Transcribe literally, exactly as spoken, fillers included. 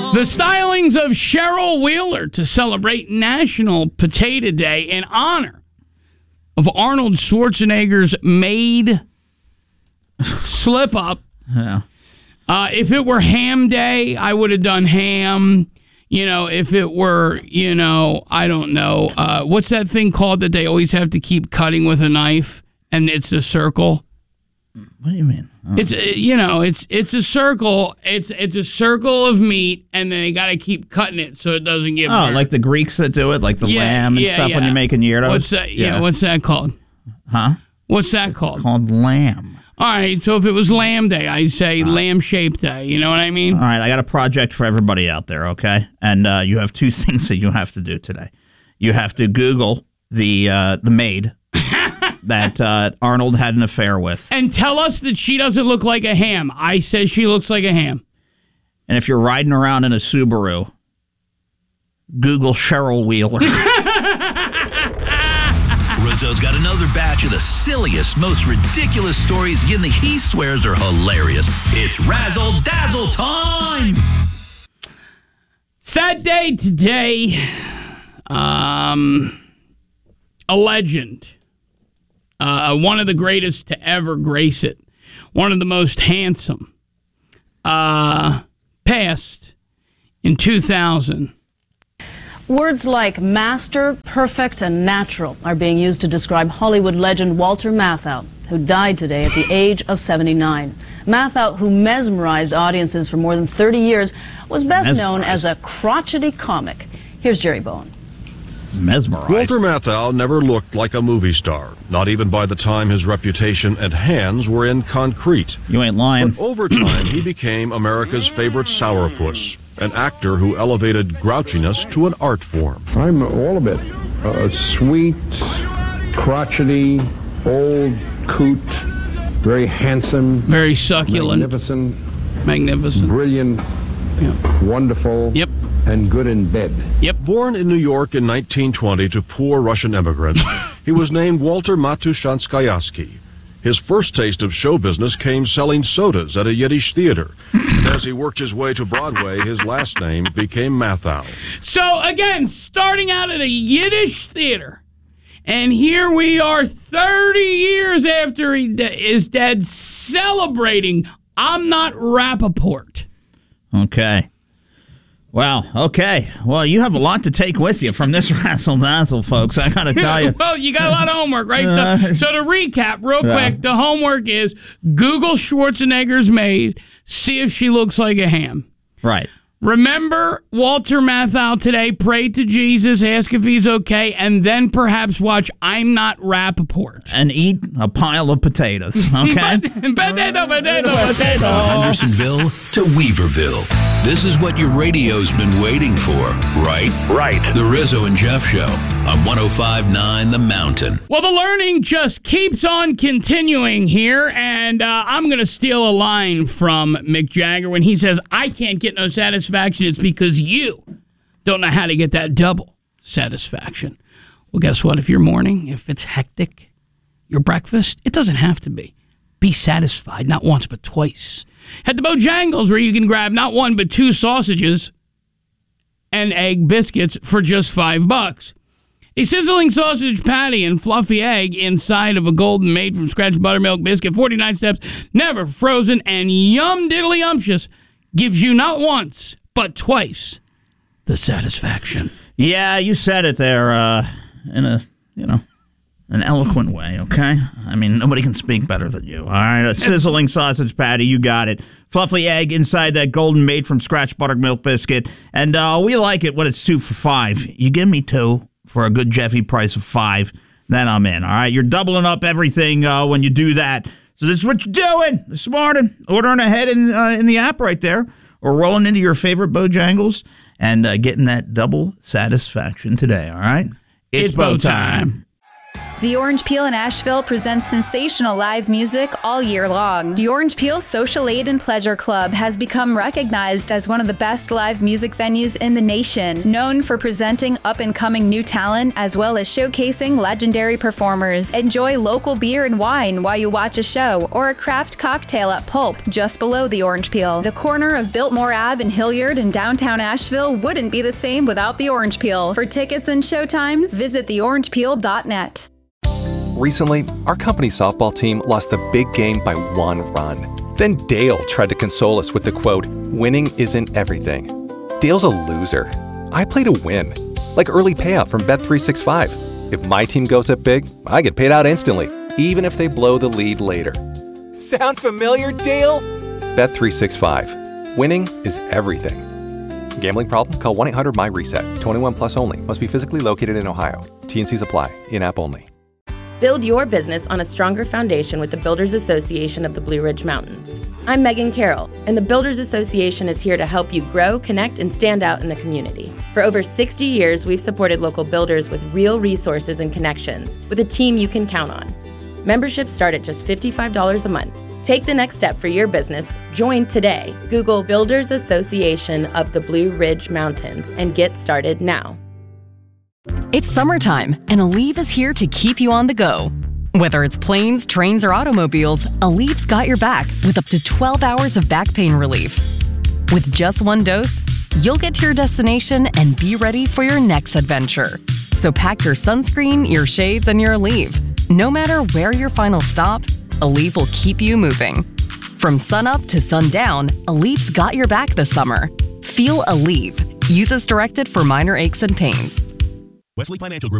The stylings of Cheryl Wheeler to celebrate National Potato Day in honor of Arnold Schwarzenegger's made slip up. Yeah. Uh, if it were ham day, I would have done ham. You know, if it were, you know, I don't know. Uh, what's that thing called that they always have to keep cutting with a knife and it's a circle? What do you mean? Oh. It's, uh, you know, it's it's a circle. It's it's a circle of meat, and then they got to keep cutting it so it doesn't get Oh, burnt. like the Greeks that do it, like the Yeah, lamb and yeah, stuff yeah. when you're making gyros? What's that? Yeah, Yeah. what's that called? Huh? What's that called? Called lamb. All right, so if it was lamb day, I'd say lamb shape day. You know what I mean? All right, I got a project for everybody out there, okay? And uh, you have two things that you have to do today. You have to Google the uh, the maid that uh, Arnold had an affair with. And tell us that she doesn't look like a ham. I say she looks like a ham. And if you're riding around in a Subaru, Google Cheryl Wheeler. Rizzo's got another batch of the silliest, most ridiculous stories again that he swears are hilarious. It's Razzle Dazzle time! Sad day today. Um, a legend. Uh, one of the greatest to ever grace it. One of the most handsome. Uh, passed in two thousand. Words like master, perfect, and natural are being used to describe Hollywood legend Walter Matthau, who died today at the age of seventy-nine. Matthau, who mesmerized audiences for more than thirty years, was best known as a crotchety comic. Here's Jerry Bowen. Mesmerized. Walter Matthau never looked like a movie star, not even by the time his reputation and hands were in concrete. You ain't lying. But over time, he became America's favorite sourpuss, an actor who elevated grouchiness to an art form. I'm all of it. Uh, sweet, crotchety, old coot, very handsome, very succulent, magnificent, magnificent, brilliant, yeah. wonderful, yep. and good in bed. Yep. Born in New York in nineteen twenty to poor Russian immigrants, he was named Walter Matushanskyasky. His first taste of show business came selling sodas at a Yiddish theater. And as he worked his way to Broadway, his last name became Matthau. So, again, starting out at a Yiddish theater, and here we are thirty years after he de- is dead celebrating I'm Not Rappaport. Okay. Wow. Okay. Well, you have a lot to take with you from this Razzle Dazzle, folks. I got to tell you. Well, you got a lot of homework, right? Uh, so, so to recap real yeah. quick, the homework is Google Schwarzenegger's maid, see if she looks like a ham. Right. Remember Walter Matthau today, pray to Jesus, ask if he's okay, and then perhaps watch I'm Not Rappaport. And eat a pile of potatoes, okay? potato, potato, potato. From Hendersonville to Weaverville. This is what your radio's been waiting for, right? Right. The Rizzo and Jeff Show on one oh five point nine The Mountain. Well, the learning just keeps on continuing here, and uh, I'm going to steal a line from Mick Jagger when he says, I can't get no satisfaction. It's because you don't know how to get that double satisfaction. Well, guess what? If your morning, if it's hectic, your breakfast, it doesn't have to be. Be satisfied, not once but twice. Head to Bojangles, where you can grab not one but two sausages and egg biscuits for just five bucks. A sizzling sausage patty and fluffy egg inside of a golden made from scratch buttermilk biscuit, forty-nine steps, never frozen, and yum diddly umptious gives you not once but twice the satisfaction. Yeah, you said it there uh, in a, you know, an eloquent way, okay? I mean, nobody can speak better than you, all right? A sizzling sausage patty, you got it. Fluffy egg inside that golden made from scratch buttermilk biscuit. And uh, we like it when it's two for five. You give me two for a good Jeffy price of five, then I'm in, all right? You're doubling up everything uh, when you do that. So this is what you're doing this morning. Ordering ahead in, uh, in the app right there, or rolling into your favorite Bojangles and uh, getting that double satisfaction today, all right? It's, it's Bo time. The Orange Peel in Asheville presents sensational live music all year long. The Orange Peel Social Aid and Pleasure Club has become recognized as one of the best live music venues in the nation, known for presenting up-and-coming new talent as well as showcasing legendary performers. Enjoy local beer and wine while you watch a show, or a craft cocktail at Pulp, just below the Orange Peel. The corner of Biltmore Ave in Hilliard in downtown Asheville wouldn't be the same without the Orange Peel. For tickets and showtimes, visit the orange peel dot net. Recently, our company softball team lost the big game by one run. Then Dale tried to console us with the quote, "Winning isn't everything." Dale's a loser. I play to win. Like early payout from Bet three sixty-five. If my team goes up big, I get paid out instantly, even if they blow the lead later. Sound familiar, Dale? Bet three sixty-five. Winning is everything. Gambling problem? Call one eight hundred M Y reset. twenty-one plus only. Must be physically located in Ohio. T and Cs apply. In-app only. Build your business on a stronger foundation with the Builders Association of the Blue Ridge Mountains. I'm Megan Carroll, and the Builders Association is here to help you grow, connect, and stand out in the community. For over sixty years, we've supported local builders with real resources and connections, with a team you can count on. Memberships start at just fifty-five dollars a month. Take the next step for your business. Join today. Google Builders Association of the Blue Ridge Mountains and get started now. It's summertime, and Aleve is here to keep you on the go. Whether it's planes, trains, or automobiles, Aleve's got your back with up to twelve hours of back pain relief. With just one dose, you'll get to your destination and be ready for your next adventure. So pack your sunscreen, your shades, and your Aleve. No matter where your final stop, Aleve will keep you moving. From sunup to sundown, Aleve's got your back this summer. Feel Aleve. Use as directed for minor aches and pains. Wesley Financial Group.